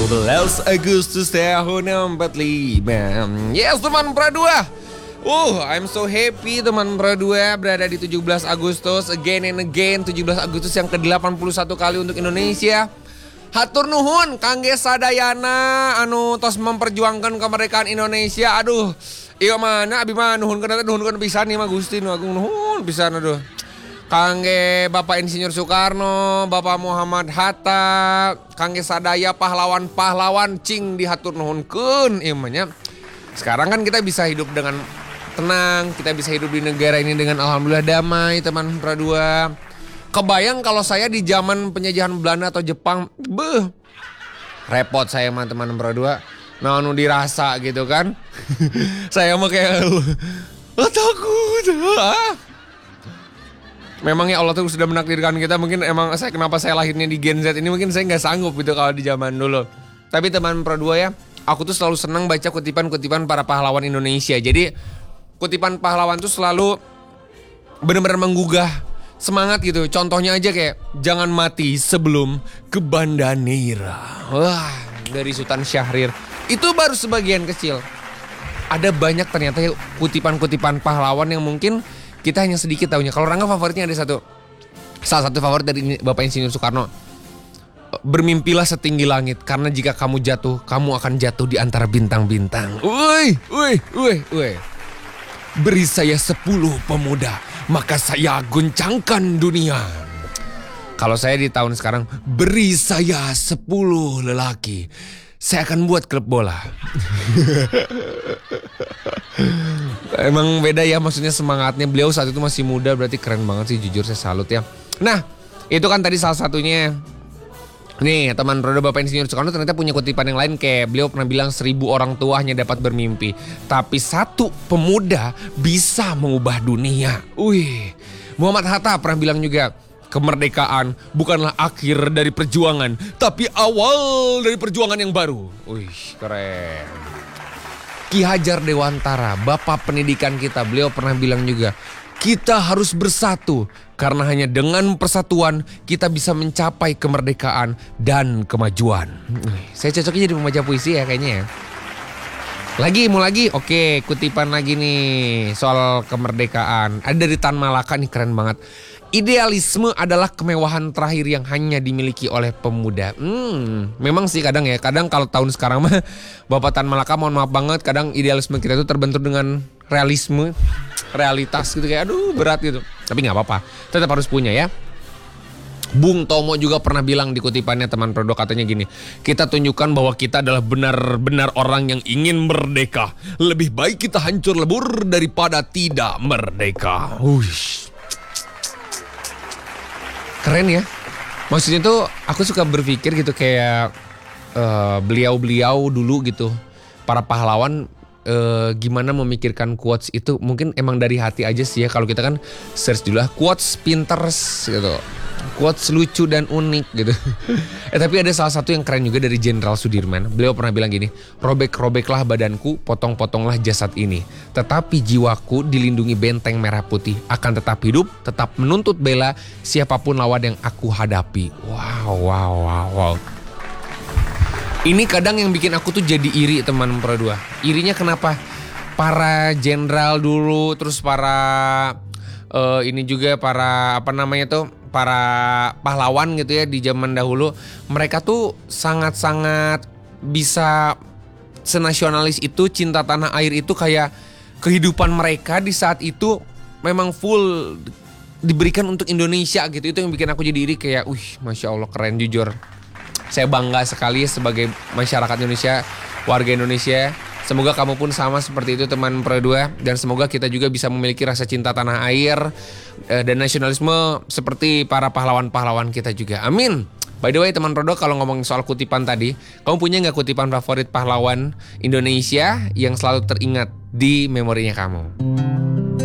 17 Agustus tahun 45. Yes teman Pradua. I'm so happy teman Pradua berada di 17 Agustus again and again. 17 Agustus yang ke-81 kali untuk Indonesia. Hatur nuhun kangge sadayana anu tos memperjuangkan kemerdekaan Indonesia. Aduh, iya mana abi mah nuhun pisan nih mah Gusti nu agung nuhun pisan aduh. Kangge Bapak Insinyur Soekarno, Bapak Muhammad Hatta, kangge sadaya pahlawan-pahlawan cing dihatur nuhunkeun ieu mah nya. Sekarang kan kita bisa hidup dengan tenang, kita bisa hidup di negara ini dengan alhamdulillah damai teman Pradua. Kebayang kalau saya di zaman penjajahan Belanda atau Jepang, repot saya mah teman Pradua. Nah anu dirasa gitu kan. Saya mah kayak takut. Memang ya Allah tuh sudah menakdirkan kita. Mungkin emang kenapa saya lahirnya di Gen Z ini mungkin saya nggak sanggup gitu kalau di zaman dulu. Tapi teman Pradua ya, aku tuh selalu senang baca kutipan-kutipan para pahlawan Indonesia. Jadi kutipan pahlawan tuh selalu benar-benar menggugah semangat gitu. Contohnya aja kayak jangan mati sebelum ke Banda Neira. Wah, dari Sultan Syahrir. Itu baru sebagian kecil. Ada banyak ternyata kutipan-kutipan pahlawan yang mungkin kita hanya sedikit tahunya. Kalau Rangga favoritnya ada salah satu favorit dari Bapak Insinyur Soekarno. Bermimpilah setinggi langit karena jika kamu jatuh, kamu akan jatuh di antara bintang-bintang. Beri saya 10 pemuda, maka saya guncangkan dunia. Kalau saya di tahun sekarang, beri saya 10 lelaki, saya akan buat klub bola. Emang beda ya maksudnya semangatnya. Beliau saat itu masih muda, berarti keren banget sih, jujur saya salut ya. Nah itu kan tadi salah satunya. Nih teman Roda Bapak Insinyur Soekarno ternyata punya kutipan yang lain. Kayak beliau pernah bilang 1000 orang tua hanya dapat bermimpi, tapi 1 pemuda bisa mengubah dunia. Muhammad Hatta pernah bilang juga, kemerdekaan bukanlah akhir dari perjuangan, tapi awal dari perjuangan yang baru. Keren. Ki Hajar Dewantara, bapak pendidikan kita, beliau pernah bilang juga, kita harus bersatu karena hanya dengan persatuan kita bisa mencapai kemerdekaan dan kemajuan. Saya cocoknya jadi pembaca puisi ya kayaknya ya. Mau lagi? Oke, kutipan lagi nih soal kemerdekaan. Ada dari Tan Malaka nih, keren banget. Idealisme adalah kemewahan terakhir yang hanya dimiliki oleh pemuda. Memang sih kadang kalau tahun sekarang mah Bapak Tan Malaka mohon maaf banget, kadang idealisme kita itu terbentur dengan realitas gitu kayak aduh berat gitu. Tapi nggak apa-apa, tetap harus punya ya. Bung Tomo juga pernah bilang di kutipannya teman Prodo, katanya gini, kita tunjukkan bahwa kita adalah benar-benar orang yang ingin merdeka. Lebih baik kita hancur lebur daripada tidak merdeka. Keren ya. Maksudnya tuh aku suka berpikir gitu kayak beliau-beliau dulu gitu, para pahlawan gimana memikirkan quotes itu. Mungkin emang dari hati aja sih ya. Kalau kita kan search dulu lah quotes Pinterest gitu, quotes lucu dan unik gitu. Tapi ada salah satu yang keren juga dari Jenderal Sudirman. Beliau pernah bilang gini, robek-robeklah badanku, potong-potonglah jasad ini, tetapi jiwaku dilindungi benteng merah putih, akan tetap hidup, tetap menuntut bela siapapun lawan yang aku hadapi. Wow. Ini kadang yang bikin aku tuh jadi iri teman Pradua. Irinya kenapa? Para jenderal dulu, terus para ini juga para para pahlawan gitu ya di zaman dahulu, mereka tuh sangat-sangat bisa senasionalis itu, cinta tanah air itu kayak kehidupan mereka di saat itu memang full diberikan untuk Indonesia gitu. Itu yang bikin aku jadi iri kayak, Masya Allah keren jujur. Saya bangga sekali sebagai masyarakat Indonesia, warga Indonesia. Semoga kamu pun sama seperti itu teman Pradua. Dan semoga kita juga bisa memiliki rasa cinta tanah air dan nasionalisme seperti para pahlawan-pahlawan kita juga. Amin. By the way teman Pradua, kalau ngomongin soal kutipan tadi, kamu punya gak kutipan favorit pahlawan Indonesia yang selalu teringat di memorinya kamu?